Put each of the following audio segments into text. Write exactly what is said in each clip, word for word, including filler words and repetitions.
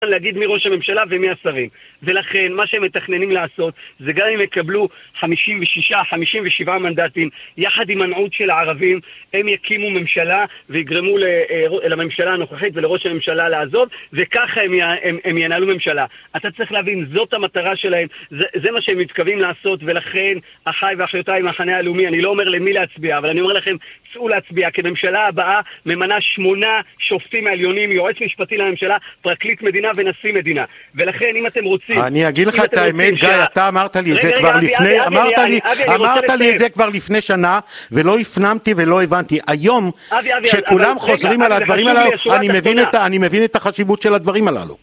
להגיד מי ראש הממשלה ומי השרים. ולכן מה שהם מתכננים לעשות זה גם אם יקבלו חמישים ושישה חמישים ושבעה מנדטים יחד עם מנעות של הערבים, הם יקימו ממשלה ויגרמו לממשלה הנוכחית ולראש הממשלה לעזוב, וככה הם, הם, הם ינהלו ממשלה. אתה צריך להבין, זאת המטרה שלהם, זה, זה מה שהם מתכוונים לעשות. ולכן אחי ואחיותיי מהמחנה הלאומי, אני לא אומר למי להצביע, אבל אני אומר לכם, צאו להצביע, כי ממשלה הבאה ממנה שמונה שופטים העליונים, יועץ משפטי לממשלה, פרקליט מדינה ונשיא מדינה. ולכן אם אתם רוצים... אני אגיד לך את האמת, גיא, אתה אמרת לי את זה כבר לפני, אמרת לי, אמרת לי את זה כבר לפני שנה, ולא הפנמתי ולא הבנתי. היום, שכולם חוזרים על הדברים הללו, אני מבין את החשיבות של הדברים הללו.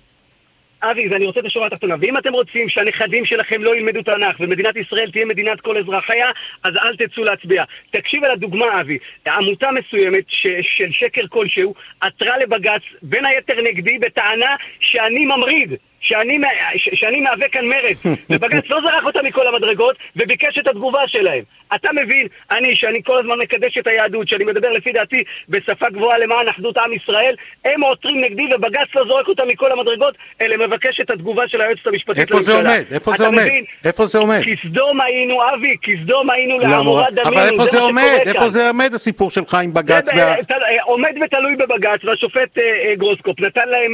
אבי, ואני רוצה את השורה התחתונה, ואם אתם רוצים שהנכדים שלכם לא ילמדו תנ"ך ומדינת ישראל תהיה מדינת כל אזרחיה, אז אל תצאו להצביע. תקשיב על הדוגמה, אבי, עמותה מסוימת ש- של שקר כלשהו עתרה לבג"ץ בין היתר נגדי בטענה שאני ממריד, שאני, ש- שאני מהווה כאן מרד, ובג"ץ לא זרק אותה מכל המדרגות וביקש את התגובה שלהם. אתה מבין, אני, שאני כל הזמן מקדש את היהדות, שאני מדבר לפי דעתי בשפה גבוהה למען אחדות עם ישראל, הם עותרים נגדי ובג"ץ לא זורק אותה מכל המדרגות, אלא מבקש את התגובה של היועצת המשפטית לממשלה. איפה זה עומד? איפה זה עומד? איפה זה עומד? כסדום היינו, אבי, כסדום היינו לעמורה דמינו. אבל איפה זה עומד? איפה זה עומד הסיפור שלך עם בג"ץ? עומד ותלוי בבג"ץ, והשופט גרוסקופ נתן להם,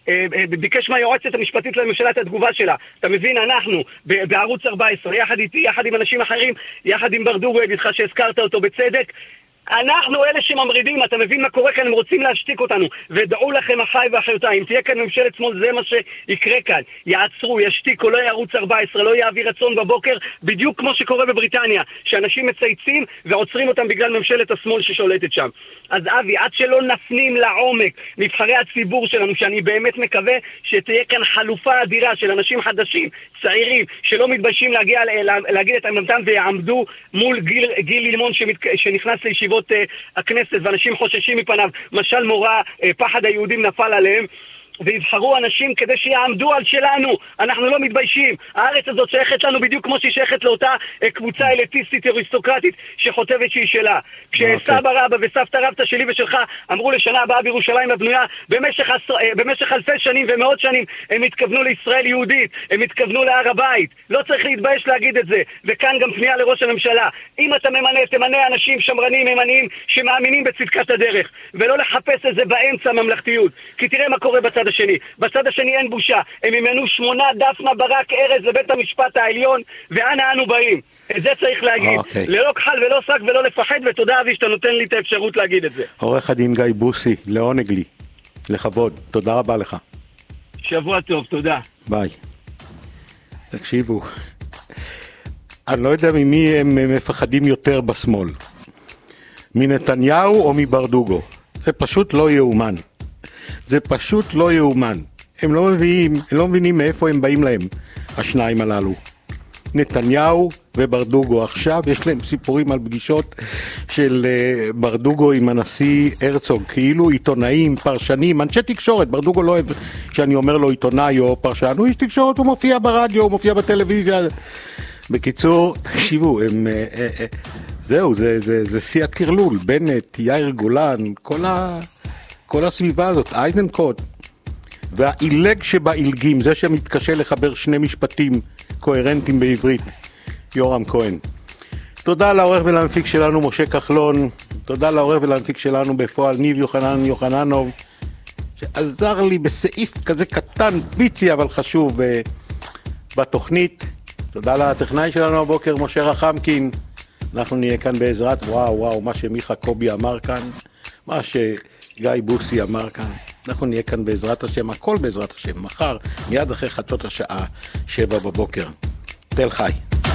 ביקש מהיועצת המשפטית לממשלה את התגובה שלה. אתה מבין, אנחנו בערוץ ארבע עשרה, יחד איתי, יחד עם אנשים אחרים, יחד עם ברדוגו, ידידך שהזכרת אותו בצדק, אנחנו אלה שממרידים. אתה מבין מה קורה כאן? הם רוצים להשתיק אותנו. ודעו לכם אחי ואחיותיי, אם תהיה כאן ממשלת שמאל, זה מה שיקרה כאן. יעצרו, ישתיקו, לא יערוץ ארבע עשרה, לא יעביר רצון בבוקר, בדיוק כמו שקורה בבריטניה, שאנשים מצייצים ועוצרים אותם בגלל ממשלת השמאל ששולטת שם. אז אבי, עד שלא נפנים לעומק נבחרי הציבור שלנו, שאני באמת מקווה שתהיה כאן חלופה אדירה של אנשים חדשים, צעירים, שלא מתביישים להגיע, להגיד את עמדתם ויעמדו מול גיל, גיל לימון שמת, שנכנס לישיבות הכנסת ואנשים חוששים מפניו, משל מורה, פחד היהודים נפל עליהם, ויבחרו אנשים כדי שיעמדו על שלנו. אנחנו לא מתביישים. הארץ הזאת שייכת לנו בדיוק כמו שהיא שייכת לאותה קבוצה אליטיסטית אריסטוקרטית שחוטבת שהיא שלה. כשסבא רבא וסבתא רבתא שלי ושלך אמרו לשנה הבאה בירושלים הבנויה, במשך, במשך אלפי שנים ומאות שנים הם התכוונו לישראל יהודית, הם התכוונו להר הבית. לא צריך להתבייש להגיד את זה. וכאן גם פנייה לראש הממשלה. אם אתה ממנה, תמנה אנשים שמרנים ימניים שמאמינים בצדקת הדרך, ולא לחפש את זה באמצע ממלכתיות. כי תראה מה קורה בצד השני. בצד השני אין בושה. הם ימנו שמונה דפנה ברק ארז לבית המשפט העליון, ואנה אנו באים. את זה צריך להגיד. Okay. ללא כחל ולא שק ולא לפחד, ותודה אבי שאתה נותן לי את האפשרות להגיד את זה. עורך הדין גיא בוסי, לעונג לי. לכבוד. תודה רבה לך. שבוע טוב, תודה. ביי. תקשיבו. אני לא יודע ממי הם מפחדים יותר בשמאל. מנתניהו או מברדוגו. זה פשוט לא יאומן. זה פשוט לא יאומן. הם לא מבינים, הם לא מבינים מאיפה הם באים להם, השניים הללו. נתניהו וברדוגו. עכשיו יש להם סיפורים על פגישות של uh, ברדוגו עם הנשיא הרצוג, כאילו עיתונאים, פרשנים, אנשי תקשורת. ברדוגו לא אוהב שאני אומר לו עיתונאי או פרשן, הוא איש תקשורת, הוא מופיע ברדיו, הוא מופיע בטלוויזיה. בקיצור, תקשיבו, הם, uh, uh, uh, זהו, זה, זה, זה שיא הקרלול, בנט, יאיר גולן, כל ה... כל הסביבה הזאת, אייזנקוט, והאילג שבאילגים, זה שמתקשה לחבר שני משפטים קוהרנטיים בעברית, יורם כהן. תודה לעורך ולמפיק שלנו משה כחלון, תודה לעורך ולמפיק שלנו בפועל ניב יוחנן יוחננוב, שעזר לי בסעיף כזה קטן, פיצי אבל חשוב בתוכנית. תודה לטכנאי שלנו הבוקר, משה רחמקין. אנחנו נהיה כאן בעזרת, וואו וואו, מה שמיכה קובי אמר כאן, מה ש... גיא בוסי אמר כאן, אנחנו נהיה כאן בעזרת השם, הכל בעזרת השם, מחר, מיד אחרי חצות השעה, שבע בבוקר. תל חי.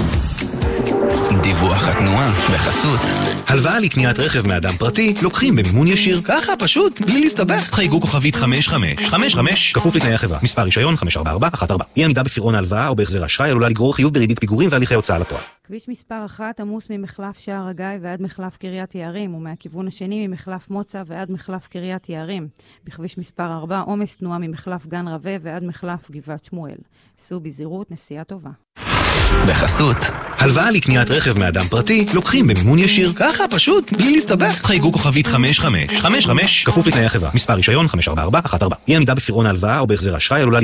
דיווח התנועה בחסות. הלוואה לקניית רכב מאדם פרטי לוקחים במימון ישיר. ככה פשוט, בלי להסתבך. חייגו כוכבית חמש חמש חמש חמש, כפוף לתנאי החברה. מספר רישיון חמש ארבע ארבע אחת ארבע. אי עמידה בפירעון ההלוואה או בהחזר אשראי עלולה לגרור חיוב בריבית פיגורים והליכי הוצאה לפועל. כביש מספר אחת עמוס ממחלף שער הגיא ועד מחלף קריית יערים, ומהכיוון השני ממחלף מוצא ועד מחלף קריית יערים. בכביש מספר ארבע עומס תנועה ממחלף גן רווה ועד מחלף גבעת שמואל. סעו בזהירות, נסיעה טובה. בחסות הלוואה לקניית רכב מאדם פרטי לוקחים במימון ישיר. ככה פשוט, בלי להסתבך. חייגו כוכבית חמש חמש חמש חמש, כפוף לתנאי החברה. מספר רישיון חמש ארבע ארבע אחת ארבע. אי עמידה בפירעון ההלוואה או בהחזר האשראי עלולה